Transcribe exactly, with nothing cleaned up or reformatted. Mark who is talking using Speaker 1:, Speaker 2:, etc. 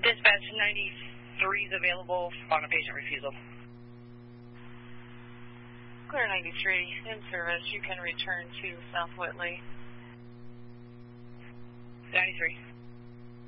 Speaker 1: Dispatch ninety-three is available on a patient refusal.
Speaker 2: Clear ninety-three, in service. You can return to South Whitley.
Speaker 1: ninety-three.